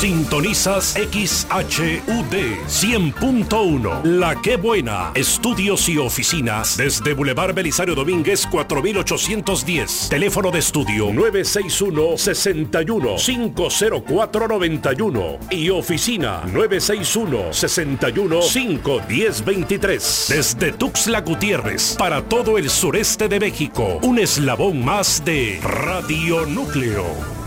Sintonizas XHUD 100.1. La Qué Buena. Estudios y oficinas desde Boulevard Belisario Domínguez 4810. Teléfono de estudio 961-61-50491 y oficina 961-61-51023. Desde Tuxtla Gutiérrez para todo el sureste de México. Un eslabón más de Radio Núcleo.